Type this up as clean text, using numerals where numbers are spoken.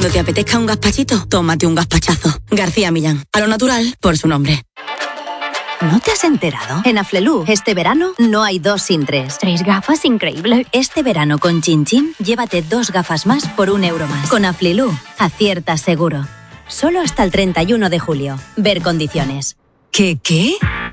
Cuando te apetezca un gazpachito, tómate un gazpachazo. García Millán, a lo natural, por su nombre. ¿No te has enterado? En Aflelu, este verano, no hay 2 sin 3. 3 gafas, increíble. Este verano con Chin Chin, llévate 2 gafas más por €1 más. Con Aflelu, aciertas seguro. Solo hasta el 31 de julio. Ver condiciones. ¿Qué?